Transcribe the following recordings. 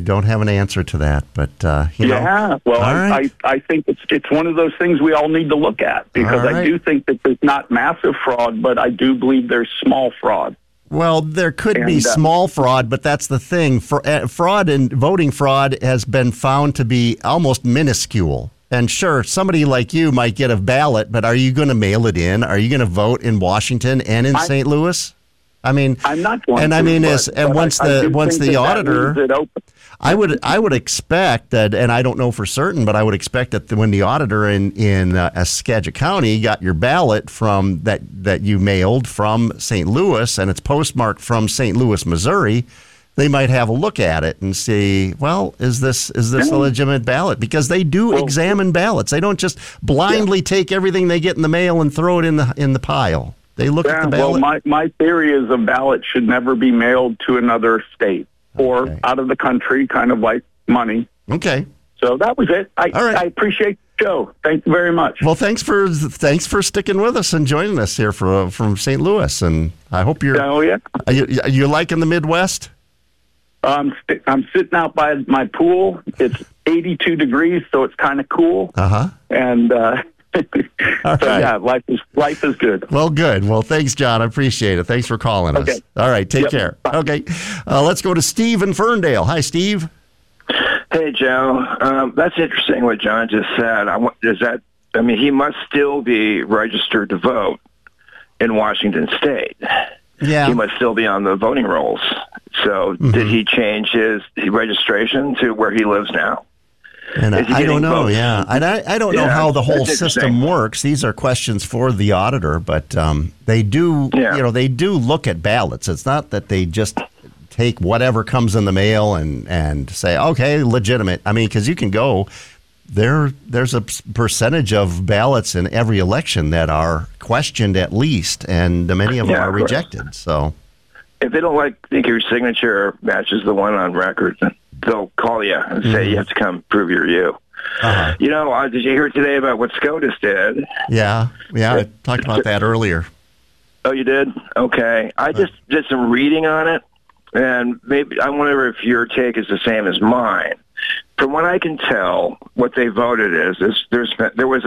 don't have an answer to that, but you know. Well, right. I think it's one of those things we all need to look at, because All right. I do think that there's not massive fraud, but I do believe there's small fraud. Well, there could be And, small fraud, but that's the thing. Fraud and voting fraud has been found to be almost minuscule. And sure, somebody like you might get a ballot, but are you going to mail it in? Are you going to vote in Washington and in St. Louis? I mean, I'm not going and to. I mean, but once I do the think that auditor, leaves it open. I would expect that, and I don't know for certain, but I would expect that when the auditor in Skagit County got your ballot from that you mailed from St. Louis, and it's postmarked from St. Louis, Missouri, they might have a look at it and see, well, is this a legitimate ballot? Because they do examine ballots. They don't just blindly take everything they get in the mail and throw it in the pile. They look at the ballot. Well, my theory is a ballot should never be mailed to another state or out of the country, kind of like money. Okay. So that was it. All right. I appreciate the show. Thank you very much. Well, thanks for sticking with us and joining us here from St. Louis, and I hope you're. Oh yeah. Are you liking the Midwest? I'm sitting out by my pool. It's 82 degrees, so it's kind of cool. And All so right. yeah, life is good. Well, good. Well, thanks, John. I appreciate it. Thanks for calling us. Okay. All right. Take Yep. care. Bye. Okay. Let's go to Steve in Ferndale. Hi, Steve. Hey, Joe. That's interesting what John just said. He must still be registered to vote in Washington State. Yeah. He must still be on the voting rolls. So did he change his registration to where he lives now? And Is he I don't getting know. votes? Yeah. I don't know Yeah, how the whole that's system interesting. works. These are questions for the auditor, but they do, they do look at ballots. It's not that they just take whatever comes in the mail and say, okay, legitimate. I mean, because you can go. There's a percentage of ballots in every election that are questioned at least, and many of them are of course. rejected. So, If they don't think your signature matches the one on record, they'll call you and say you have to come prove you're you. You know, did you hear today about what SCOTUS did? yeah, I talked about that earlier. Oh, you did? Okay. I just did some reading on it, and maybe I wonder if your take is the same as mine. From what I can tell, what they voted there was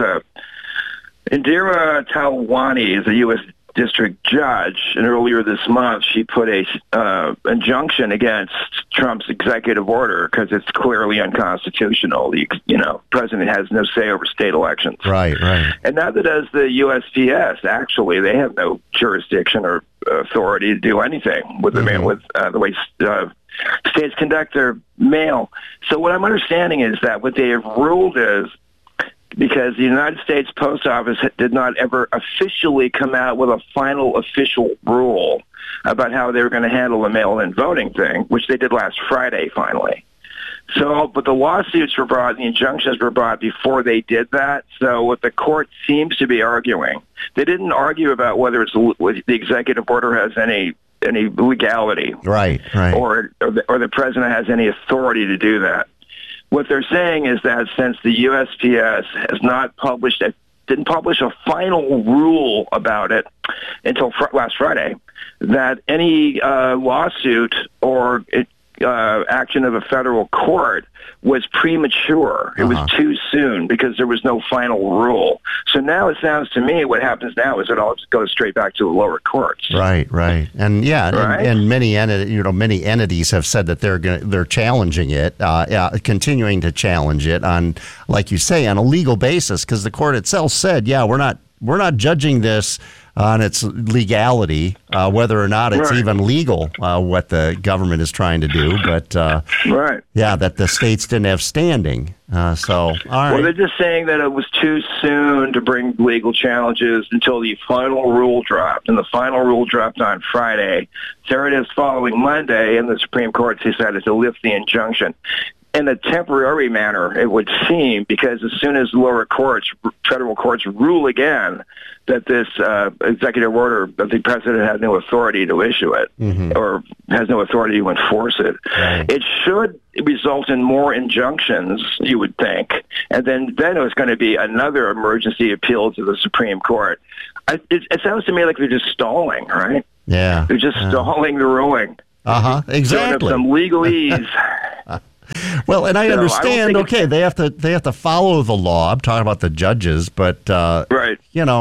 Indira Talwani is a U.S. district judge, and earlier this month she put a injunction against Trump's executive order because it's clearly unconstitutional. The president has no say over state elections. Right. And neither does the USPS. Actually, they have no jurisdiction or authority to do anything with the the way states conduct their mail. So what I'm understanding is that what they have ruled is, because the United States Post Office did not ever officially come out with a final official rule about how they were going to handle the mail-in voting thing, which they did last Friday, finally. So, but the lawsuits were brought, the injunctions were brought before they did that. So what the court seems to be arguing, they didn't argue about whether the executive order has any legality. Right. Or the president has any authority to do that. What they're saying is that since the USPS has not didn't publish a final rule about it until last Friday, that any lawsuit or action of a federal court was premature. It was too soon because there was no final rule. So now it sounds to me what happens now is it all just goes straight back to the lower courts. Right. And and many entities have said that they're challenging it, continuing to challenge it on, like you say, on a legal basis, because the court itself said, we're not judging this on its legality, whether or not it's even legal, what the government is trying to do. But, that the states didn't have standing. All right. Well, they're just saying that it was too soon to bring legal challenges until the final rule dropped. And the final rule dropped on Friday. There it is following Monday, and the Supreme Court decided to lift the injunction. In a temporary manner, it would seem, because as soon as lower courts, federal courts, rule again that this executive order, that the president has no authority to issue it or has no authority to enforce it, it should result in more injunctions, you would think, and then it's going to be another emergency appeal to the Supreme Court. It sounds to me like they're just stalling, right? Yeah. They're just stalling the ruling. Exactly. Some legalese. Well, and I understand. Okay, they have to follow the law. I'm talking about the judges, but right.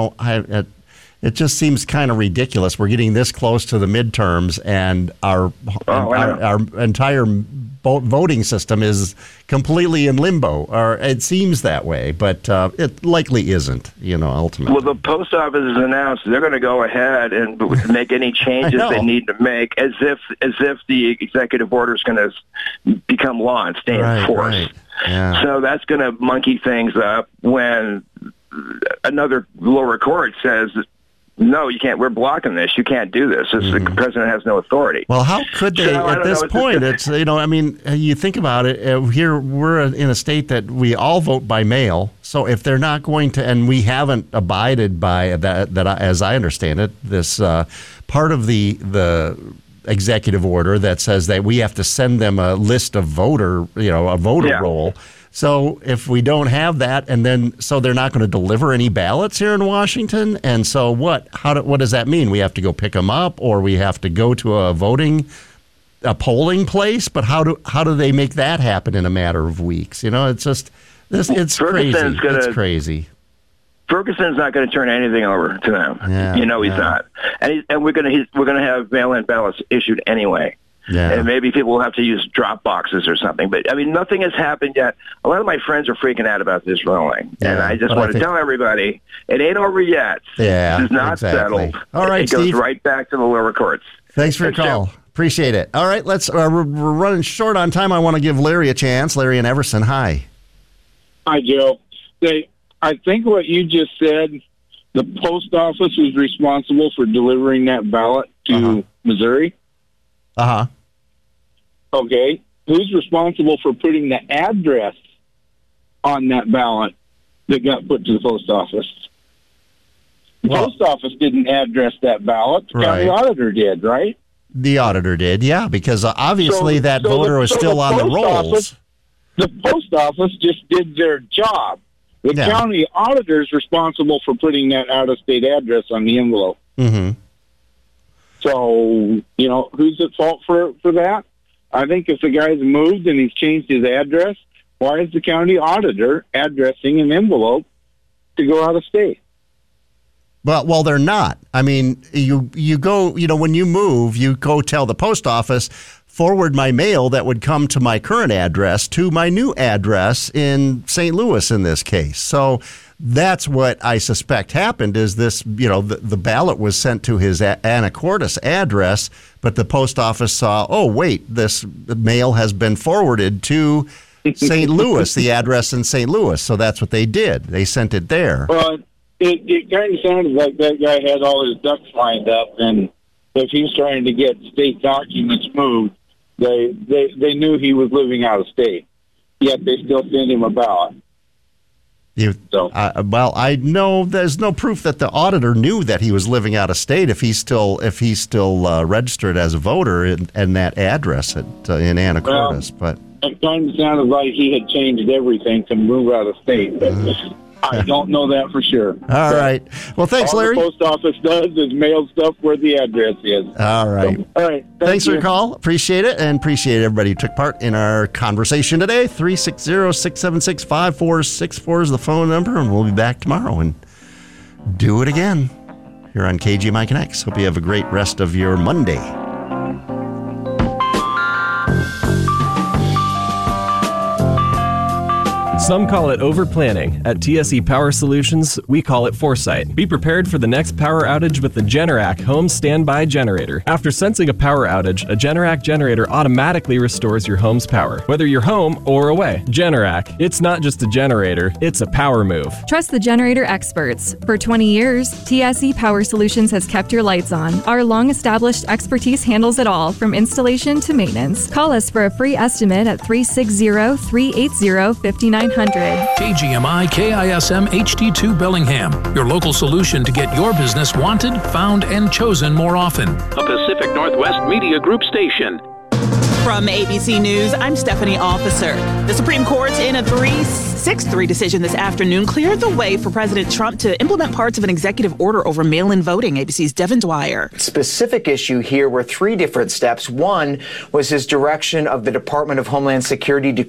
It just seems kind of ridiculous. We're getting this close to the midterms, and our entire voting system is completely in limbo, or it seems that way, but it likely isn't, ultimately. Well, the post office has announced they're going to go ahead and make any changes they need to make as if the executive order is going to become law and stay in force. Right. Yeah. So that's going to monkey things up when another lower court says, no, you can't. We're blocking this. You can't do this. The president has no authority. Well, how could they at this point? It's you think about it. Here we're in a state that we all vote by mail. So if they're not going to, and we haven't abided by that as I understand it, this part of the executive order that says that we have to send them a list of voter roll. So if we don't have that, so they're not going to deliver any ballots here in Washington, and so what? What does that mean? We have to go pick them up, or we have to go to a polling place? But how do they make that happen in a matter of weeks? It's just it's crazy. It's crazy. Ferguson's not going to turn anything over to them. Yeah, he's not, and we're going to have mail-in ballots issued anyway. Yeah. And maybe people will have to use drop boxes or something. But, nothing has happened yet. A lot of my friends are freaking out about this ruling. Yeah, and I just want to tell everybody, it ain't over yet. Yeah, this is not settled. All right, It goes right back to the lower courts. Thanks for your call. Joe. Appreciate it. All right, we're running short on time. I want to give Larry a chance. Larry in Everson, hi. Hi, Joe. I think what you just said, the post office was responsible for delivering that ballot to Missouri. Uh-huh. Okay. Who's responsible for putting the address on that ballot that got put to the post office? The post office didn't address that ballot. The county auditor did, right? The auditor did, yeah, because obviously that voter was still on the rolls. The post office just did their job. The county auditor is responsible for putting that out-of-state address on the envelope. Mm-hmm. So, who's at fault for that? I think if the guy's moved and he's changed his address, why is the county auditor addressing an envelope to go out of state? Well, they're not. I mean, you go, when you move, you go tell the post office, forward my mail that would come to my current address to my new address in St. Louis in this case. So that's what I suspect happened is this, the ballot was sent to his Anacortes address, but the post office saw, oh, wait, this mail has been forwarded to St. Louis, the address in St. Louis. So that's what they did. They sent it there. Well, it kind of sounded like that guy had all his ducks lined up, and if he's trying to get state documents moved, they knew he was living out of state, yet they still sent him a ballot. I know there's no proof that the auditor knew that he was living out of state if he's still registered as a voter in that address in Anacortes. But it kind of sounded like he had changed everything to move out of state. But I don't know that for sure. All right. Well, thanks, Larry. All the post office does is mail stuff where the address is. All right. So, all right. Thanks for your call. Appreciate it, and appreciate everybody who took part in our conversation today. 360-676-5464 is the phone number, and we'll be back tomorrow and do it again here on KGMI Connects. Hope you have a great rest of your Monday. Some call it over-planning. At TSE Power Solutions, we call it foresight. Be prepared for the next power outage with the Generac Home Standby Generator. After sensing a power outage, a Generac generator automatically restores your home's power, whether you're home or away. Generac, it's not just a generator, it's a power move. Trust the generator experts. For 20 years, TSE Power Solutions has kept your lights on. Our long-established expertise handles it all, from installation to maintenance. Call us for a free estimate at 360-380-5900. KGMI KISM HD2 Bellingham, your local solution to get your business wanted, found, and chosen more often. A Pacific Northwest Media Group station. From ABC News, I'm Stephanie Officer. The Supreme Court, in a 6-3 decision this afternoon, cleared the way for President Trump to implement parts of an executive order over mail-in voting. ABC's Devin Dwyer. Specific issue here were 3 different steps. One was his direction of the Department of Homeland Security to